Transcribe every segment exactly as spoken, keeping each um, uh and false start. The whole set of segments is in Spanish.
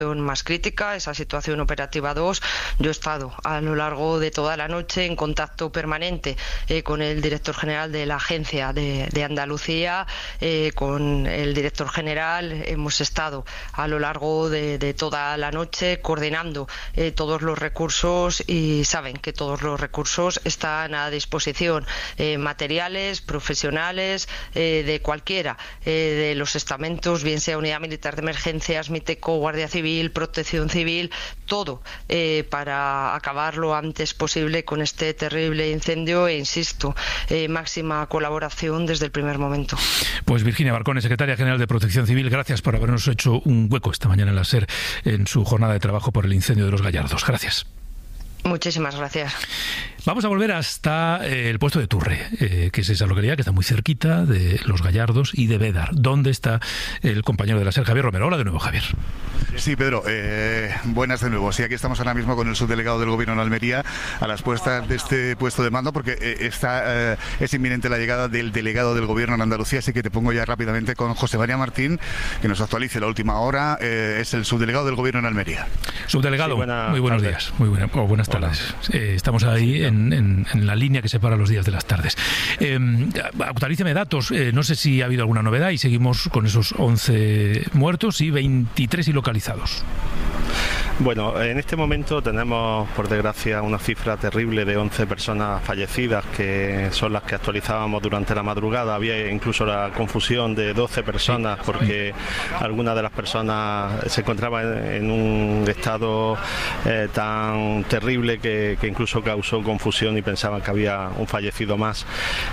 más crítica, esa situación operativa dos. Yo he estado a lo largo de toda la noche en contacto permanente eh, con el director general de la Agencia de, de Andalucía, eh, con el director general. Hemos estado a lo largo de, de toda la noche coordinando eh, todos los recursos, y saben que todos los recursos están a disposición, eh, materiales, profesionales, eh, de cualquiera eh, de los estamentos, bien sea Unidad Militar de Emergencias, Miteco, Guardia Civil, Protección Civil, todo eh, para acabar lo antes posible con este terrible incendio, e insisto, eh, máxima colaboración desde el primer momento. Pues Virginia Barcone, secretaria general de Protección Civil, gracias por habernos hecho un hueco esta mañana en la SER en su jornada de trabajo por el incendio de Los Gallardos. Gracias. Muchísimas gracias. Vamos a volver hasta eh, el puesto de Turre, eh, que es esa localidad que está muy cerquita de Los Gallardos y de Bédar, donde está el compañero de la SER, Javier Romero. Hola de nuevo, Javier. Sí, Pedro, eh, buenas de nuevo. Sí, aquí estamos ahora mismo con el subdelegado del Gobierno en Almería a las puestas de este puesto de mando, porque eh, está, eh, es inminente la llegada del delegado del Gobierno en Andalucía, así que te pongo ya rápidamente con José María Martín, que nos actualice la última hora. Eh, es el subdelegado del Gobierno en Almería. Subdelegado, sí, buena muy buenos tardes. días. Muy buena, oh, buenas tardes. Eh, estamos ahí sí, en, en, en la línea que separa los días de las tardes. Eh, actualíceme datos. Eh, no sé si ha habido alguna novedad y seguimos con esos once muertos y veintitrés ilocalizados. Bueno, en este momento tenemos, por desgracia, una cifra terrible de once personas fallecidas, que son las que actualizábamos durante la madrugada. Había incluso la confusión de doce personas, porque algunas de las personas se encontraban en un estado eh, tan terrible que, que incluso causó confusión y pensaban que había un fallecido más.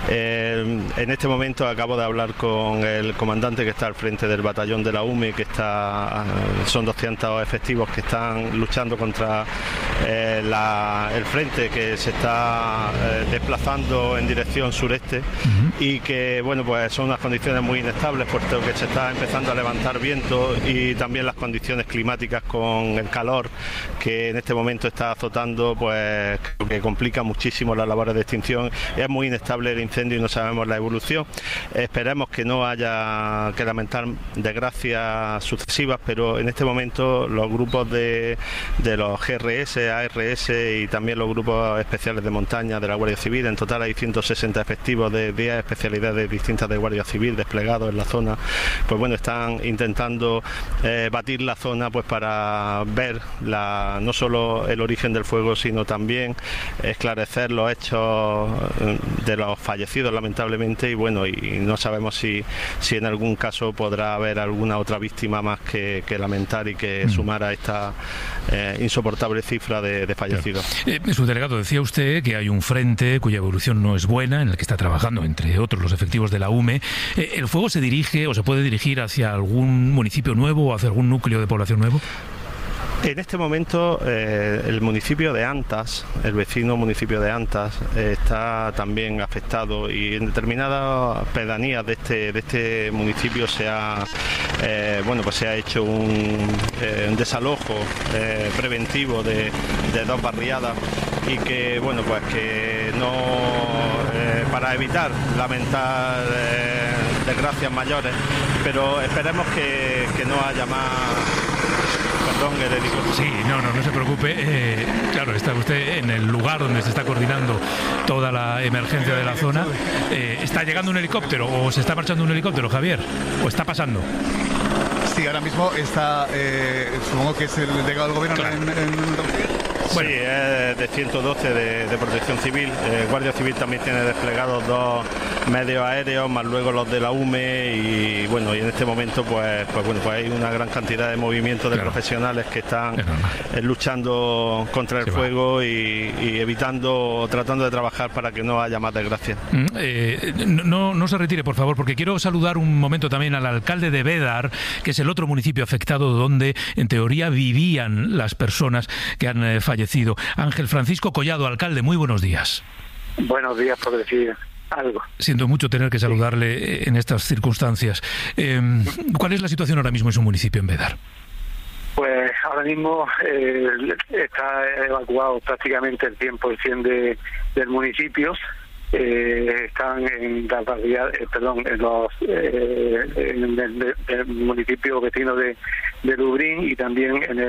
Eh, en este momento acabo de hablar con el comandante que está al frente del batallón de la U M E, que está, son doscientos efectivos que están luchando contra eh, la, el frente que se está eh, desplazando en dirección sureste, uh-huh. y que bueno, pues son unas condiciones muy inestables, puesto que se está empezando a levantar viento, y también las condiciones climáticas con el calor que en este momento está azotando, pues que complica muchísimo las labores de extinción. Es muy inestable el incendio y no sabemos la evolución. Esperemos que no haya que lamentar desgracias sucesivas, pero en este momento los grupos de de los G R S, A R S y también los grupos especiales de montaña de la Guardia Civil. En total hay ciento sesenta efectivos de diez especialidades distintas de Guardia Civil desplegados en la zona. Pues bueno, están intentando eh, batir la zona, pues para ver la, no solo el origen del fuego, sino también esclarecer los hechos de los fallecidos, lamentablemente, y bueno, y no sabemos si, si en algún caso podrá haber alguna otra víctima más que, que lamentar y que mm. sumar a esta Eh, insoportable cifra de, de fallecidos. Claro. Eh, subdelegado, decía usted que hay un frente cuya evolución no es buena, en el que está trabajando, entre otros, los efectivos de la U M E. Eh, ¿El fuego se dirige o se puede dirigir hacia algún municipio nuevo o hacia algún núcleo de población nuevo? En este momento eh, el municipio de Antas, el vecino municipio de Antas, eh, está también afectado, y en determinadas pedanías de este de este municipio se ha eh, bueno pues se ha hecho un, eh, un desalojo eh, preventivo de, de dos barriadas, y que bueno pues que no eh, para evitar lamentar eh, desgracias mayores, pero esperemos que, que no haya más. Sí, no, no, no se preocupe. Eh, claro, está usted en el lugar donde se está coordinando toda la emergencia de la zona. Eh, ¿Está llegando un helicóptero o se está marchando un helicóptero, Javier? ¿O está pasando? Sí, ahora mismo está, eh, supongo que es el delegado del Gobierno, claro. en, en... Bueno, sí, es de ciento doce de, de Protección Civil. Eh, Guardia Civil también tiene desplegados dos medios aéreos, más luego los de la U M E, y bueno, y en este momento pues pues bueno pues hay una gran cantidad de movimientos de claro. profesionales que están eh, luchando contra el Se fuego y, y evitando, tratando de trabajar para que no haya más desgracia. Mm, eh, no, no se retire, por favor, porque quiero saludar un momento también al alcalde de Bédar, que es el otro municipio afectado donde en teoría vivían las personas que han eh, fallecido. Ángel Francisco Collado, alcalde, muy buenos días. Buenos días, por decir algo. Siento mucho tener que saludarle sí. en estas circunstancias. Eh, ¿Cuál es la situación ahora mismo en su municipio, en Bédar? Pues ahora mismo eh, está evacuado prácticamente el cien por ciento de, del municipio. eh, están en la barriada, eh, perdón, en los eh, en el, el municipio vecino de, de Lubrín y también en el